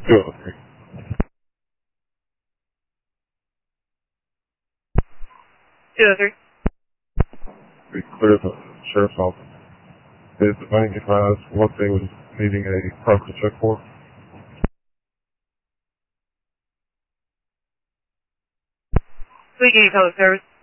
203. We cleared the sheriff's office. Is the bank advised what they was needing a property check for? Please give you public service.